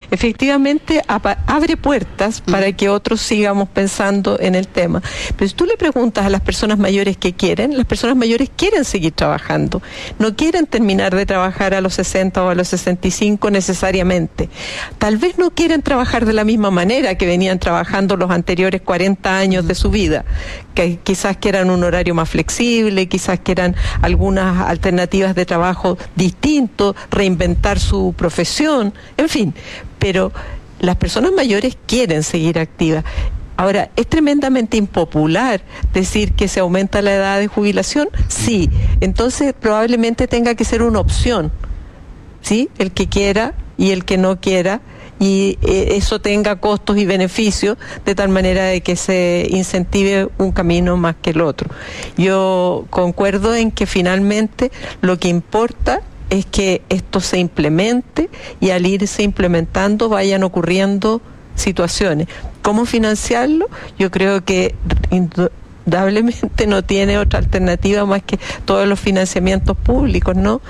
efectivamente abre puertas para que otros sigamos pensando en el tema. Pero si tú le preguntas a las personas mayores qué quieren, las personas mayores quieren seguir trabajando, no quieren terminar de trabajar a los 60 o a los 65 necesariamente. Tal vez no quieren trabajar de la misma manera que venían trabajando los anteriores 40 años de su vida, que quizás quieran un horario más flexible, quizás quieran algunas alternativas de trabajo distintos, reinventar su profesión, en fin, pero las personas mayores quieren seguir activas. Ahora, ¿es tremendamente impopular decir que se aumenta la edad de jubilación? Sí, entonces probablemente tenga que ser una opción, ¿sí? El que quiera y el que no quiera, y eso tenga costos y beneficios de tal manera de que se incentive un camino más que el otro. Yo concuerdo en que finalmente lo que importa es que esto se implemente y al irse implementando vayan ocurriendo situaciones. ¿Cómo financiarlo? Yo creo que indudablemente no tiene otra alternativa más que todos los financiamientos públicos, ¿no?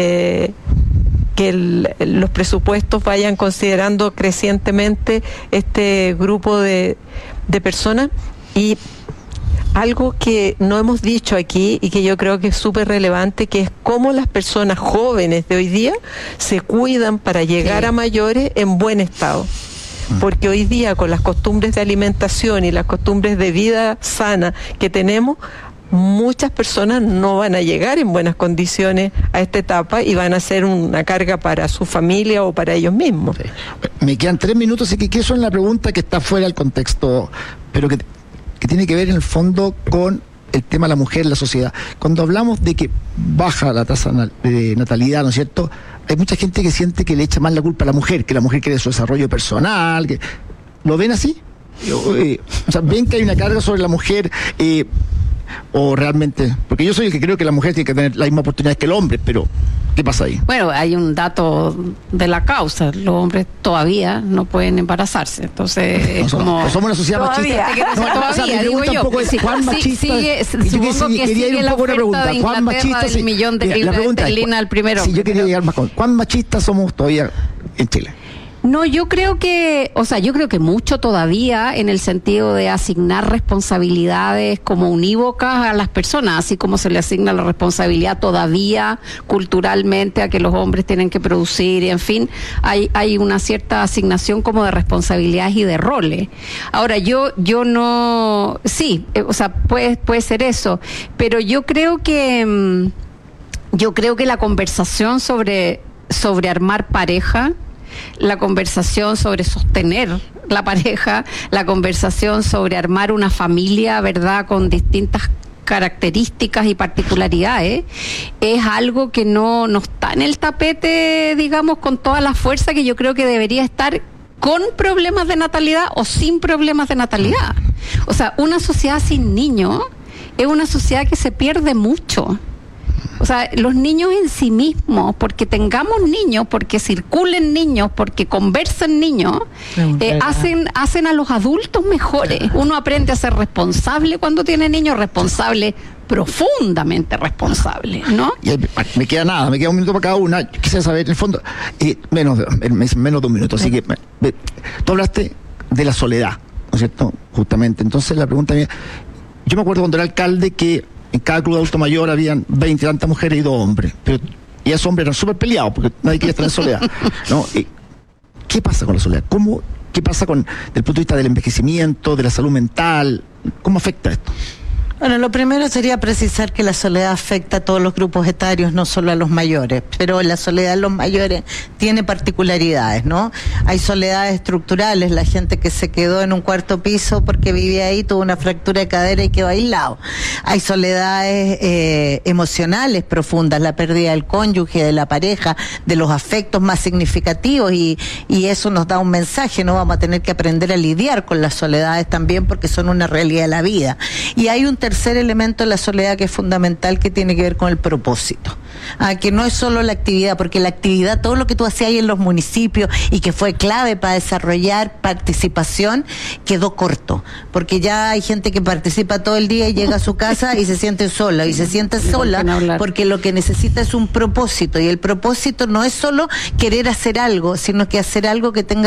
Que los presupuestos vayan considerando crecientemente este grupo de personas. Y algo que no hemos dicho aquí y que yo creo que es súper relevante, que es cómo las personas jóvenes de hoy día se cuidan para llegar a mayores en buen estado. Porque hoy día, con las costumbres de alimentación y las costumbres de vida sana que tenemos, muchas personas no van a llegar en buenas condiciones a esta etapa y van a ser una carga para su familia o para ellos mismos. Sí. Me quedan 3 minutos, así que eso es la pregunta que está fuera del contexto, pero que tiene que ver en el fondo con el tema de la mujer en la sociedad. Cuando hablamos de que baja la tasa de natalidad, ¿no es cierto?, hay mucha gente que siente que le echa más la culpa a la mujer, que la mujer quiere su desarrollo personal. ¿Lo ven así? O sea, ¿ven que hay una carga sobre la mujer? O realmente, porque yo soy el que creo que la mujer tiene que tener las mismas oportunidades que el hombre, pero ¿qué pasa ahí? Bueno, hay un dato de la causa: los hombres todavía no pueden embarazarse, entonces no, somos una sociedad machista. Todavía, digo yo. ¿Cuán machista? Supongo que sigue la oferta de Inglaterra del millón de libras esterlinas al primero. Sí, yo quería llegar más con ¿cuán machistas somos todavía en Chile? No, yo creo que mucho todavía, en el sentido de asignar responsabilidades como unívocas a las personas, así como se le asigna la responsabilidad todavía culturalmente a que los hombres tienen que producir, y en fin, hay una cierta asignación como de responsabilidades y de roles. Ahora, yo no, sí, o sea, puede ser eso, pero yo creo que la conversación sobre armar pareja, la conversación sobre sostener la pareja, la conversación sobre armar una familia, ¿verdad?, con distintas características y particularidades, es algo que no está en el tapete, digamos, con toda la fuerza que yo creo que debería estar, con problemas de natalidad o sin problemas de natalidad. O sea, una sociedad sin niños es una sociedad que se pierde mucho. O sea, los niños en sí mismos, porque tengamos niños, porque circulen niños, porque conversen niños, hacen a los adultos mejores. Uno aprende a ser responsable cuando tiene niños, responsable, profundamente responsable, ¿no? Y me queda un minuto para cada una. Quisiera saber, en el fondo, menos de un minuto, así que tú hablaste de la soledad, ¿no es cierto? Justamente. Entonces la pregunta mía, yo me acuerdo cuando era alcalde que en cada club de adulto mayor habían 20 y tantas mujeres y 2 hombres, y esos hombres eran súper peleados porque nadie quería estar en soledad, ¿no? ¿Qué pasa con la soledad? ¿Qué pasa desde el punto de vista del envejecimiento, de la salud mental? ¿Cómo afecta esto? Bueno, lo primero sería precisar que la soledad afecta a todos los grupos etarios, no solo a los mayores, pero la soledad en los mayores tiene particularidades, ¿no? Hay soledades estructurales, la gente que se quedó en un cuarto piso porque vivía ahí, tuvo una fractura de cadera y quedó aislado. Hay soledades emocionales profundas, la pérdida del cónyuge, de la pareja, de los afectos más significativos, y eso nos da un mensaje, ¿no? Vamos a tener que aprender a lidiar con las soledades también, porque son una realidad de la vida. Y hay un tercer elemento de la soledad que es fundamental, que tiene que ver con el propósito. Que no es solo la actividad, porque la actividad, todo lo que tú hacías ahí en los municipios y que fue clave para desarrollar participación, quedó corto, porque ya hay gente que participa todo el día y llega a su casa y se siente sola, porque lo que necesita es un propósito, y el propósito no es solo querer hacer algo, sino que hacer algo que tenga